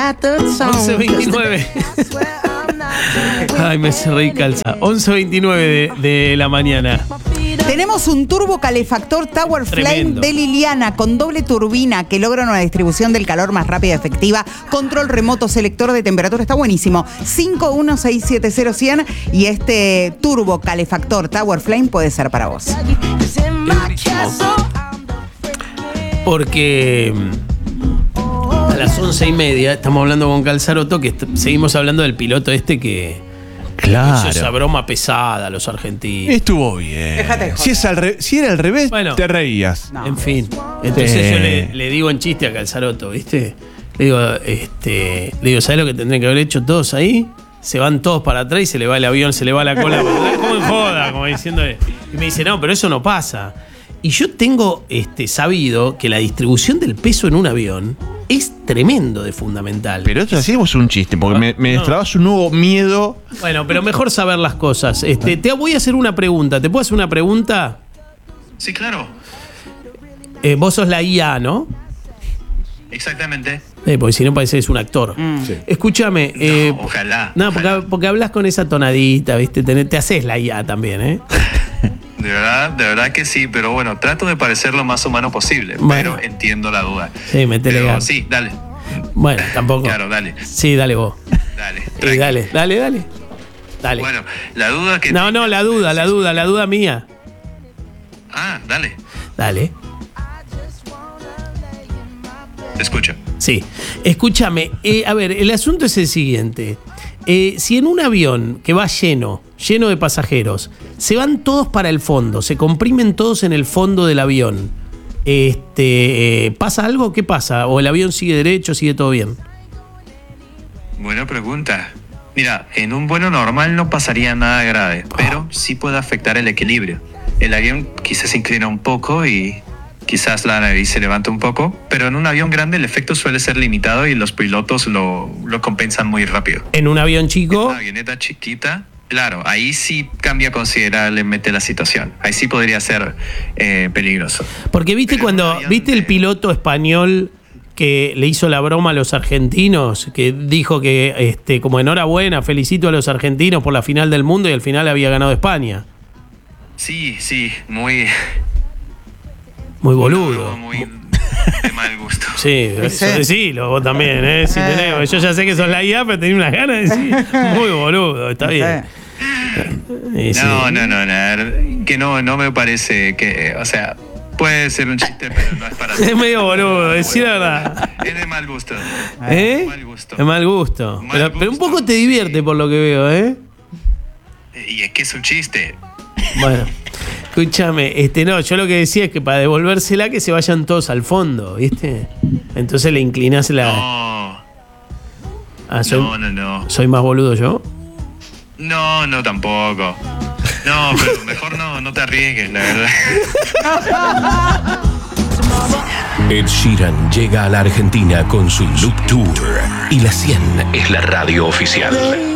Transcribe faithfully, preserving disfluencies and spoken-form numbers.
once veintinueve. Ay, me cerré calza. once veintinueve de, de la mañana. Tenemos un turbo calefactor Tower Tremendo. Flame de Liliana con doble turbina que logra una distribución del calor más rápida y efectiva. Control remoto, selector de temperatura, está buenísimo. cinco uno seis siete cero cien y este turbo calefactor Tower Flame puede ser para vos. Porque a las once y media estamos hablando con Calzaroto, que est- seguimos hablando del piloto este que Claro. hizo esa broma pesada a los argentinos. Estuvo bien. Déjate de joder. Si, es al re- si era al revés, Bueno. te reías. No. En fin. Entonces Sí. yo le, le digo en chiste a Calzaroto, ¿viste? Le digo, este, le digo, ¿sabés lo que tendrían que haber hecho todos ahí? Se van todos para atrás y se le va el avión, se le va la cola para atrás, como en joda, como diciéndole. Y me dice, no, pero eso no pasa. Y yo tengo este, sabido que la distribución del peso en un avión es tremendo de fundamental. Pero esto hacíamos un chiste, porque me, me No. destrabas un nuevo miedo. Bueno, pero mejor saber las cosas. Este, te voy a hacer una pregunta. ¿Te puedo hacer una pregunta? Sí, claro, Eh, vos sos la I A, ¿no? exactamente. Eh, porque si no parece que es un actor. Escúchame. Eh, No, ojalá. No, ojalá. porque, porque hablas con esa tonadita, ¿viste? Te, te haces la I A también, ¿eh? De verdad, de verdad que sí, pero bueno, trato de parecer lo más humano posible, Bueno. pero entiendo la duda. Sí, metele Pero ganas. sí, dale, Bueno, tampoco. claro, dale, Sí, dale vos. dale. Sí, tranqui. dale, dale, dale. Dale. Bueno, la duda que... No, no, la duda, la duda, la duda mía. Ah, dale, Dale. te escucho. Sí. Escúchame, eh, a ver, el asunto es el siguiente. Eh, si en un avión que va lleno, lleno de pasajeros, se van todos para el fondo, se comprimen todos en el fondo del avión, este, eh, ¿pasa algo? ¿Qué pasa? ¿O el avión sigue derecho, sigue todo bien? Buena pregunta. Mira, en un vuelo normal no pasaría nada grave, pero sí puede afectar el equilibrio. El avión quizás se inclina un poco y quizás la nariz se levanta un poco, pero en un avión grande el efecto suele ser limitado y los pilotos lo, lo compensan muy rápido. En un avión chico, Una avioneta chiquita, claro, ahí sí cambia considerablemente la situación. Ahí sí podría ser eh, peligroso. porque viste Pero cuando, un avión viste el de- piloto español que le hizo la broma a los argentinos, que dijo que este, como enhorabuena, felicito a los argentinos por la final del mundo y al final había ganado España. Sí, sí, muy... Muy boludo. Muy de mal gusto. Sí, eso decilo vos también, ¿eh? Si tenés, yo ya sé que sos la I A, pero tenía unas ganas de decir, muy boludo, está bien. Y sí. No, no, no, no, que no, no me parece que, o sea, puede ser un chiste, pero no es para... Es medio boludo, decir la verdad. Es de mal gusto. ¿Eh? Mal gusto. Es mal gusto. Mal Pero, pero un gusto, poco te divierte por lo que veo, ¿eh? Y es que es un chiste. Bueno, escúchame, este no, yo lo que decía es que para devolvérsela que se vayan todos al fondo, ¿viste? Entonces le inclinás la. No, Ah, soy, no, no, no. ¿Soy más boludo yo? No, no, tampoco. No, pero mejor no, no te arriesgues, la verdad. Ed Sheeran llega a la Argentina con su Loop Tour y la cien es la radio oficial.